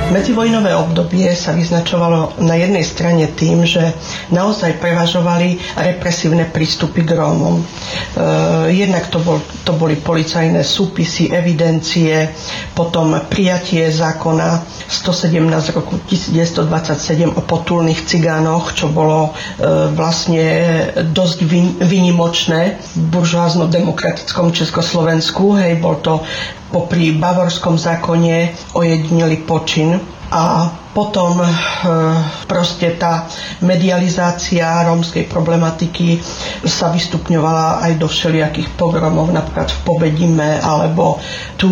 Medzivojnové obdobie sa vyznačovalo na jednej strane tým, že naozaj prevažovali represívne prístupy k Rómom. Jednak to boli policajné súpisy, evidencie, potom prijatie zákona 117 z roku 1927 o potulných cigánoch, čo bolo vlastne dosť výnimočné v buržoázno-demokratickom Československu. Hej, bol to popri bavorskom zákone ojedinelý počin. A potom proste tá medializácia rómskej problematiky sa vystupňovala aj do všelijakých pogromov, napríklad v Pobedime, alebo tu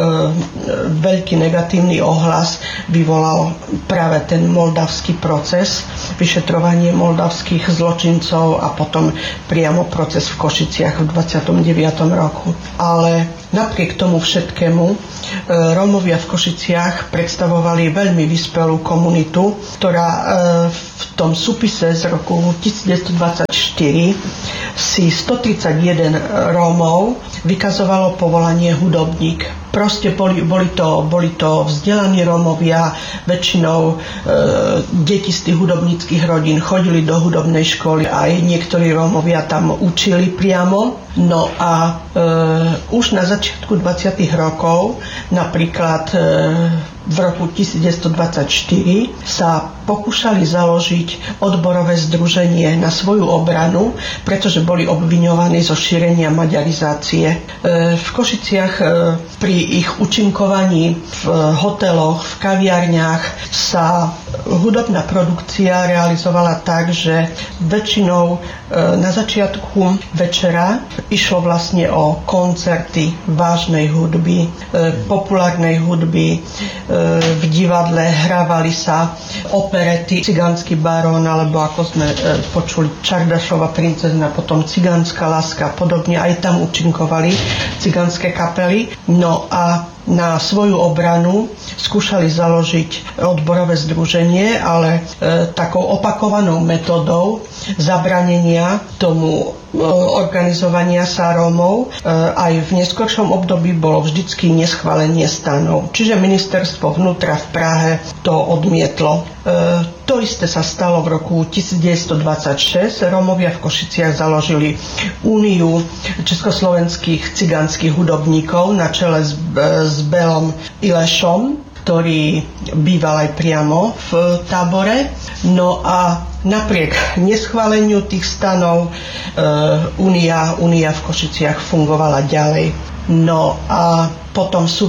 veľký negatívny ohlas vyvolal práve ten moldavský proces, vyšetrovanie moldavských zločincov a potom priamo proces v Košiciach v 29. roku. Ale napriek tomu všetkému Rómovia v Košiciach predstavovali veľmi vyspelú komunitu, ktorá v tom súpise z roku 1924 si 131 Rómov vykazovalo povolanie hudobník. Proste boli to vzdelaní Rómovia, väčšinou deti z tých hudobníckych rodín chodili do hudobnej školy, aj niektorí Rómovia tam učili priamo. No a už na začiatku 20. rokov, napríklad v roku 1924 sa pokúšali založiť odborové združenie na svoju obranu, pretože boli obviňovaní zo šírenia maďarizácie. V Košiciach pri ich účinkovaní v hoteloch, v kaviarniach sa hudobná produkcia realizovala tak, že väčšinou na začiatku večera išlo vlastne o koncerty vážnej hudby, populárnej hudby. V divadle hrávali sa operety Cigánsky barón, alebo ako sme počuli Čardašova princezna, potom Cigánska láska a podobne. Aj tam účinkovali cigánske kapely. No a na svoju obranu skúšali založiť odborové združenie, ale takou opakovanou metodou zabranenia tomu organizovania sa Rómov aj v neskoršom období bolo vždycky neschválenie stanov. Čiže ministerstvo vnútra v Prahe to odmietlo. To isté sa stalo v roku 1926. Rómovia v Košiciach založili Úniu československých cigánskych hudobníkov na čele s Belom Ilešom, ktorý býval aj priamo v tábore. No a napriek neschváleniu tých stanov Únia v Košiciach fungovala ďalej. No a potom v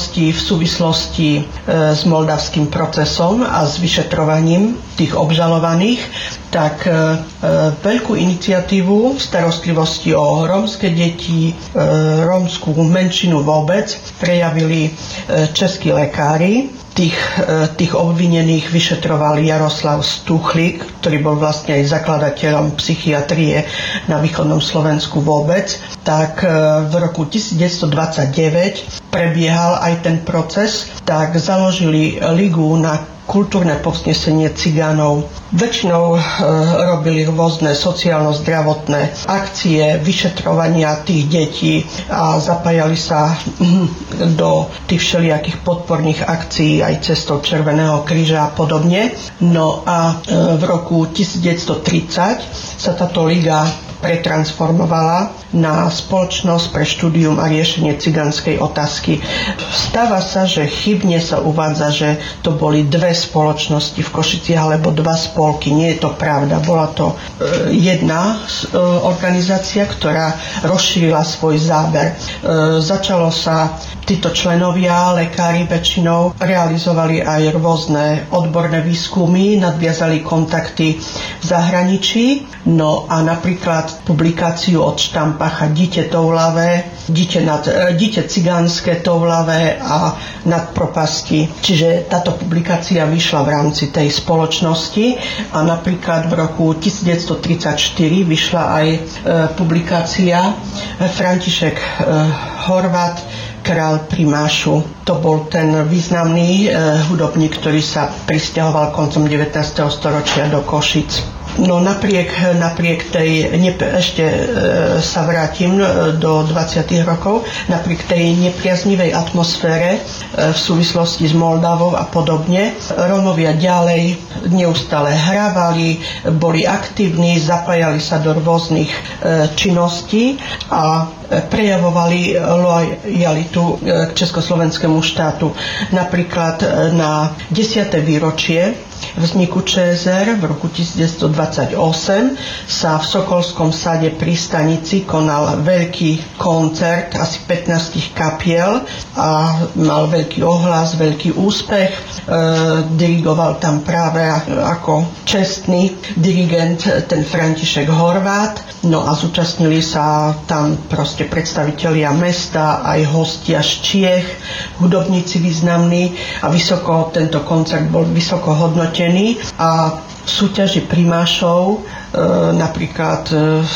súvislosti s moldavským procesom a s vyšetrovaním tých obžalovaných, tak veľkú iniciatívu v starostlivosti o rómske deti, rómskú menšinu vôbec prejavili českí lekári. Tých obvinených vyšetroval Jaroslav Stuchlík, ktorý bol vlastne aj zakladateľom psychiatrie na východnom Slovensku vôbec. Tak v roku 1929 prebiehal aj ten proces, tak založili Ligu na kultúrne povznesenie cigánov. Väčšinou robili rôzne sociálno-zdravotné akcie, vyšetrovania tých detí a zapájali sa do tých všelijakých podporných akcií aj cestou Červeného kríža a podobne. No a v roku 1930 sa táto liga pretransformovala na Spoločnosť pre štúdium a riešenie cigánskej otázky. Stáva sa, že chybne sa uvádza, že to boli dve spoločnosti v Košiciach alebo dva spolky. Nie je to pravda. Bola to jedna organizácia, ktorá rozšírila svoj záber. Začalo sa, títo členovia, lekári väčšinou, realizovali aj rôzne odborné výskumy, nadviazali kontakty v zahraničí. No a napríklad publikáciu od Štampacha Dítě toulavé, Dítě cigánske toulavé a Nad propasti. Čiže táto publikácia vyšla v rámci tej spoločnosti a napríklad v roku 1934 vyšla aj publikácia František Horvát Král Primášu. To bol ten významný hudobník, ktorý sa prisťahoval koncom 19. storočia do Košic. No napriek tej, ešte sa vrátim do 20. rokov, napriek tej nepriaznivej atmosfére v súvislosti s Moldavou a podobne, Rómovia ďalej neustále hrávali, boli aktívni, zapájali sa do rôznych činností a prejavovali lojalitu k československému štátu. Napríklad na 10. výročie vzniku ČSR v roku 1928 sa v Sokolskom sade pri stanici konal veľký koncert asi 15 kapiel a mal veľký ohlas, veľký úspech. Dirigoval tam práve ako čestný dirigent ten František Horvát. No a zúčastnili sa tam proste predstavitelia mesta, aj hostia z Čiech, hudobníci významní a tento koncert bol vysoko hodnotený a v súťaži primášov napríklad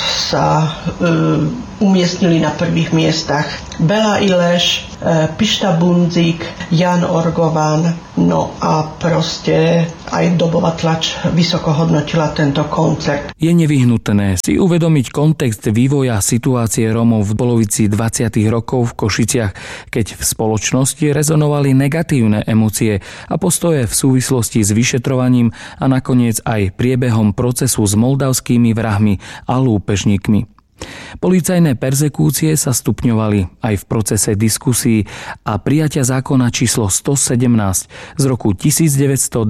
sa umiestnili na prvých miestach Bela Ileš, Pišta Bundzik, Jan Orgovan, no a proste aj dobová tlač vysoko hodnotila tento koncert. Je nevyhnutné si uvedomiť kontext vývoja situácie Rómov v polovici 20. rokov v Košiciach, keď v spoločnosti rezonovali negatívne emócie a postoje v súvislosti s vyšetrovaním a nakoniec aj priebehom procesu s moldavskými vrahmi a lúpežníkmi. Policajné perzekúcie sa stupňovali aj v procese diskusí a prijatia zákona číslo 117 z roku 1927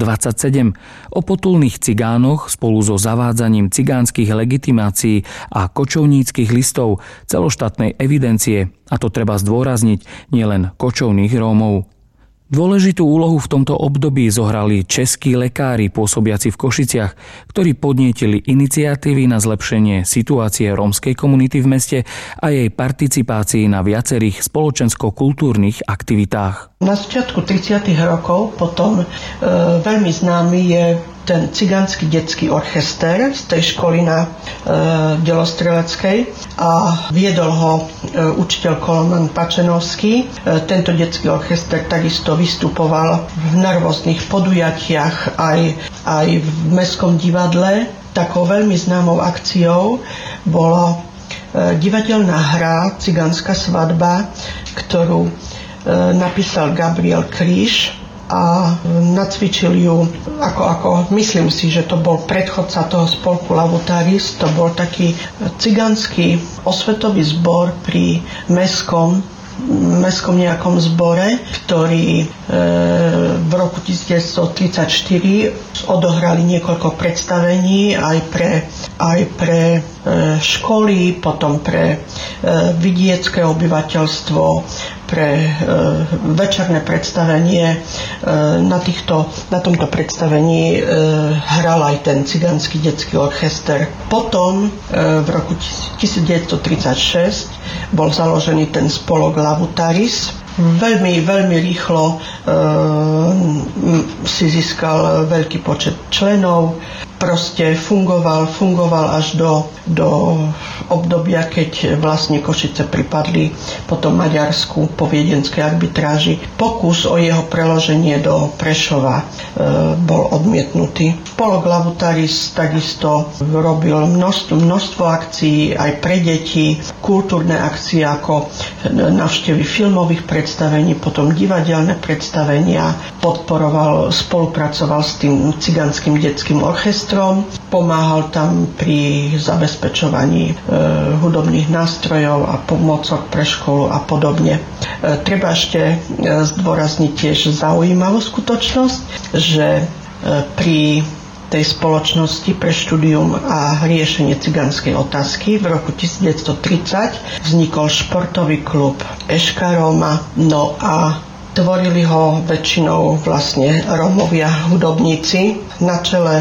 o potulných cigánoch spolu so zavádzaním cigánskych legitimácií a kočovníckych listov celoštátnej evidencie, a to treba zdôrazniť, nielen kočovných Rómov. Dôležitú úlohu v tomto období zohrali českí lekári pôsobiaci v Košiciach, ktorí podnietili iniciatívy na zlepšenie situácie rómskej komunity v meste a jej participácii na viacerých spoločensko-kultúrnych aktivitách. Na začiatku 30. rokov potom veľmi známy je ten cigánsky detský orchester z tej školy na Delostreleckej a viedol ho učiteľ Koloman Pačenovský. Tento detský orchester takisto vystupoval na rôznych podujatiach aj v Mestskom divadle. Takou veľmi známou akciou bola divadelná hra Cigánska svadba, ktorú napísal Gabriel Kríž a nacvičil ju ako myslím si, že to bol predchodca toho spolku Lavutaris. To bol taký cigánsky osvetový zbor pri mestskom nejakom zbore, ktorý v roku 1934 odohrali niekoľko predstavení aj pre školy, potom pre vidiecké obyvateľstvo, pre večerné predstavenie. Na tomto predstavení hral aj ten cigánsky detský orchester. Potom v roku 1936 bol založený ten spolok Lavutaris. Veľmi, veľmi rýchlo si získal veľký počet členov. Proste fungoval až do obdobia, keď vlastne Košice pripadli potom Maďarsku po viedenskej arbitráži. Pokus o jeho preloženie do Prešova bol odmietnutý. Spolok Lavutaris takisto robil množstvo akcií aj pre deti, kultúrne akcie ako návštevy filmových predstavení, potom divadelné predstavenia, spolupracoval s tým cigánskym detským orchestrom, pomáhal tam pri zabezpečovaní hudobných nástrojov a pomôcok pre školu a podobne. Treba ešte zdôrazniť tiež zaujímavú skutočnosť, že pri tej spoločnosti pre štúdium a riešenie cigánskej otázky v roku 1930 vznikol športový klub Eška Róma, no a tvorili ho väčšinou vlastne Rómovia hudobníci. Na čele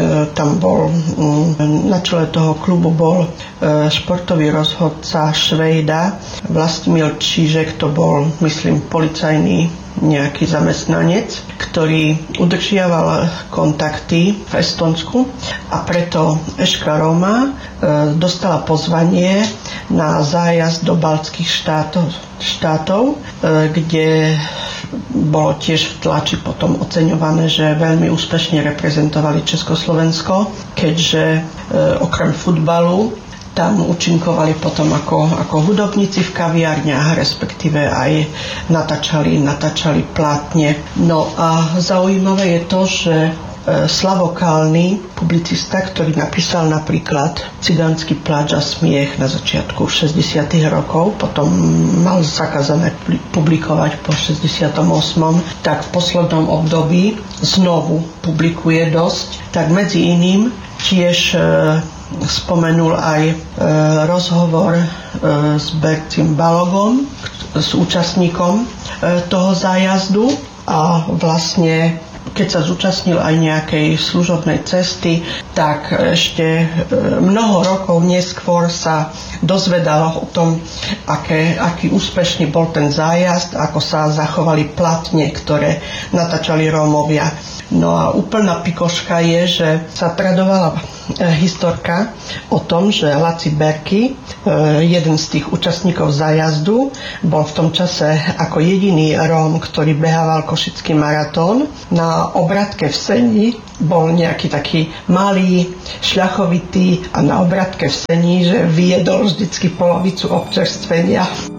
toho klubu bol športový rozhodca Švejda. Vlastimil Čížek, to bol, myslím, policajný nejaký zamestnanec, ktorý udržiaval kontakty v Estonsku a preto Eška Róma dostala pozvanie na zájazd do baltských štátov, kde bolo tiež v tlači potom oceňované, že veľmi úspešne reprezentovali Československo, keďže okrem futbalu tam účinkovali potom ako hudobníci v kaviárniach, respektíve aj natáčali plátne. No a zaujímavé je to, že Slavo Kalný, publicista, ktorý napísal napríklad Cigánsky pláč a smiech na začiatku 60. rokov, potom mal zakázané publikovať po 68. tak v poslednom období znovu publikuje dosť. Tak medzi iným tiež spomenul aj rozhovor s Bercim Balogom, s účastníkom toho zájazdu a vlastne keď sa zúčastnil aj nejakej služobnej cesty, tak ešte mnoho rokov neskôr sa dozvedalo o tom, aký úspešný bol ten zájazd, ako sa zachovali platne, ktoré natáčali Rómovia. No a úplná pikoška je, že sa tradovala historka o tom, že Laci Berki, jeden z tých účastníkov zájazdu, bol v tom čase ako jediný Róm, ktorý behával košický maratón. Na obratke v Seni bol nejaký taký malý, šľachovitý a na obratke v Seni, že vyjedol vždycky polovicu občerstvenia.